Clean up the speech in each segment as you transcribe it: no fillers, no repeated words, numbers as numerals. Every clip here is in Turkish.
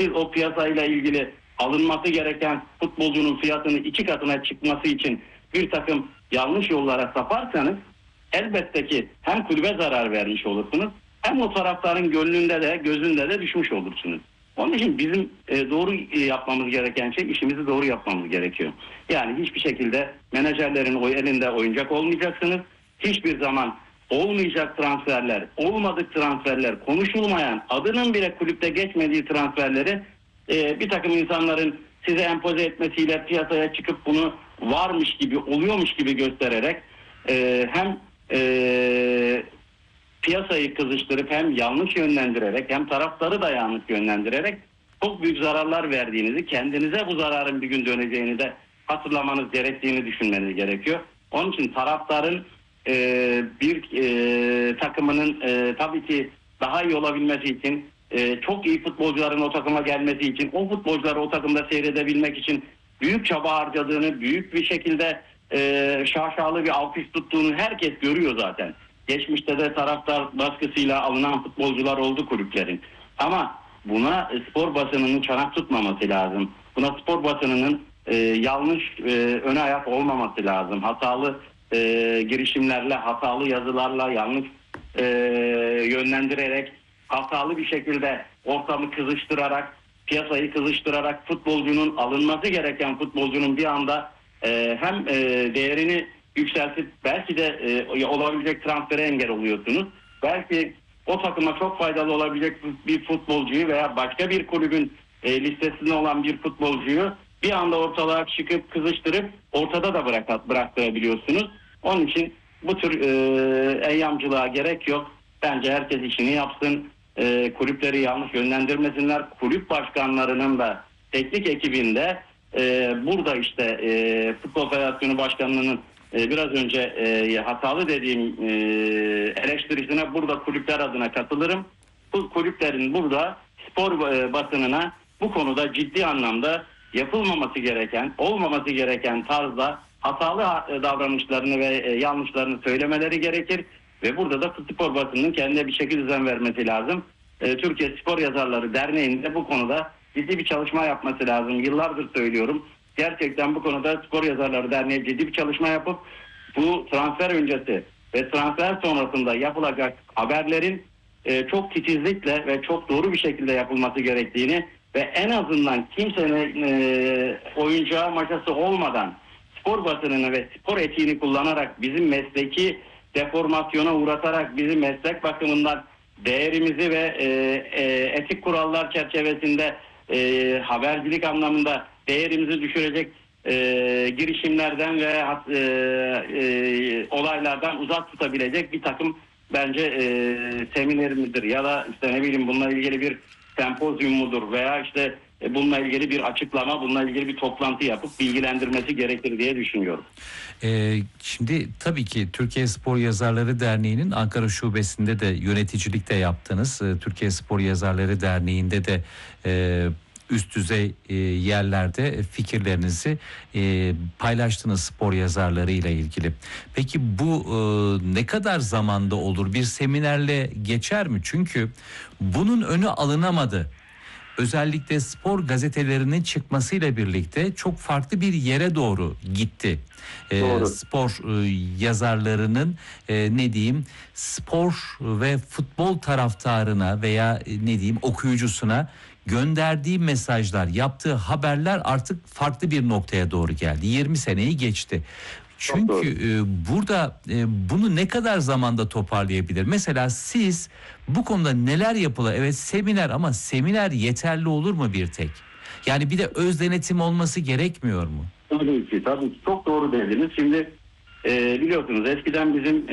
siz o piyasayla ilgili alınması gereken futbolcunun fiyatını 2 katına çıkması için bir takım yanlış yollara saparsanız elbette ki hem kulübe zarar vermiş olursunuz hem o taraftarın gönlünde de gözünde de düşmüş olursunuz. Onun için bizim doğru yapmamız gereken şey, işimizi doğru yapmamız gerekiyor. Yani hiçbir şekilde menajerlerin elinde oyuncak olmayacaksınız. Hiçbir zaman olmayacak transferler, olmadık transferler, konuşulmayan, adının bile kulüpte geçmediği transferleri bir takım insanların size empoze etmesiyle piyasaya çıkıp bunu varmış gibi, oluyormuş gibi göstererek hem piyasayı kızıştırıp hem yanlış yönlendirerek hem taraftarı da yanlış yönlendirerek çok büyük zararlar verdiğinizi, kendinize bu zararın bir gün döneceğini de hatırlamanız gerektiğini düşünmeniz gerekiyor. Onun için taraftarın bir takımının tabii ki daha iyi olabilmesi için, çok iyi futbolcuların o takıma gelmesi için, o futbolcuları o takımda seyredebilmek için büyük çaba harcadığını, büyük bir şekilde şaşalı bir alkış tuttuğunu herkes görüyor zaten. Geçmişte de taraftar baskısıyla alınan futbolcular oldu kulüplerin. Ama buna spor basınının çanak tutmaması lazım. Buna spor basınının yanlış öne ayak olmaması lazım. Hatalı girişimlerle, hatalı yazılarla, yanlış yönlendirerek, hatalı bir şekilde ortamı kızıştırarak, piyasayı kızıştırarak futbolcunun, alınması gereken futbolcunun bir anda hem değerini yükseltip belki de olabilecek transfere engel oluyorsunuz. Belki o takıma çok faydalı olabilecek bir futbolcuyu veya başka bir kulübün listesinde olan bir futbolcuyu bir anda ortalığa çıkıp kızıştırıp ortada da bıraktırabiliyorsunuz. Onun için bu tür eyyamcılığa gerek yok. Bence herkes işini yapsın. Kulüpleri yanlış yönlendirmesinler. Kulüp başkanlarının da teknik ekibinde burada işte Futbol Federasyonu Başkanlığı'nın biraz önce hatalı dediğim eleştirisine burada kulüpler adına katılırım. Bu kulüplerin burada spor basınına bu konuda ciddi anlamda yapılmaması gereken, olmaması gereken tarzda hatalı davranışlarını ve yanlışlarını söylemeleri gerekir. Ve burada da spor basınının kendine bir şekil düzen vermesi lazım. Türkiye Spor Yazarları Derneği'nde bu konuda ciddi bir çalışma yapması lazım. Yıllardır söylüyorum. Gerçekten bu konuda Spor Yazarları Derneği ciddi bir çalışma yapıp bu transfer öncesi ve transfer sonrasında yapılacak haberlerin çok titizlikle ve çok doğru bir şekilde yapılması gerektiğini ve en azından kimsenin oyuncağı maşası olmadan spor basınını ve spor etiğini kullanarak bizim mesleki deformasyona uğratarak bizim meslek bakımından değerimizi ve etik kurallar çerçevesinde habercilik anlamında değerimizi düşürecek girişimlerden ve olaylardan uzak tutabilecek bir takım bence seminerimizdir ya da işte ne bileyim bununla ilgili bir sempozyum mudur veya işte bununla ilgili bir açıklama, bununla ilgili bir toplantı yapıp bilgilendirmesi gerekir diye düşünüyorum. Şimdi tabii ki Türkiye Spor Yazarları Derneği'nin Ankara Şubesi'nde de yöneticilikte yaptınız. Türkiye Spor Yazarları Derneği'nde de üst düzey yerlerde fikirlerinizi paylaştınız spor yazarları ile ilgili. Peki bu ne kadar zamanda olur? Bir seminerle geçer mi? Çünkü bunun önü alınamadı. Özellikle spor gazetelerinin çıkmasıyla birlikte çok farklı bir yere doğru gitti. Spor yazarlarının ne diyeyim spor ve futbol taraftarına veya ne diyeyim okuyucusuna gönderdiği mesajlar, yaptığı haberler artık farklı bir noktaya doğru geldi. 20 seneyi geçti. Çünkü burada bunu ne kadar zamanda toparlayabilir? Mesela siz bu konuda neler yapılır? Evet seminer ama seminer yeterli olur mu bir tek? Yani bir de öz denetim olması gerekmiyor mu? Tabii ki çok doğru dediniz. Şimdi biliyorsunuz eskiden bizim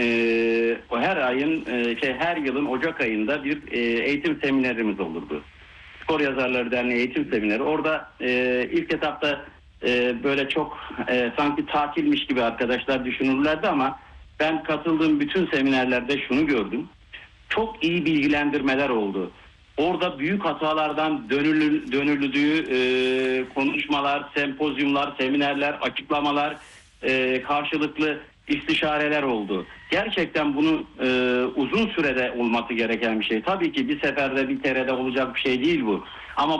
her yılın Ocak ayında bir eğitim seminerimiz olurdu. Spor Yazarları Derneği eğitim semineri. Orada ilk etapta böyle çok sanki tatilmiş gibi arkadaşlar düşünürlerdi ama ben katıldığım bütün seminerlerde şunu gördüm. Çok iyi bilgilendirmeler oldu. Orada büyük hatalardan dönüldüğü konuşmalar, sempozyumlar, seminerler, açıklamalar, karşılıklı istişareler oldu. Gerçekten bunu uzun sürede olması gereken bir şey. Tabii ki bir seferde bir kerede olacak bir şey değil bu. Ama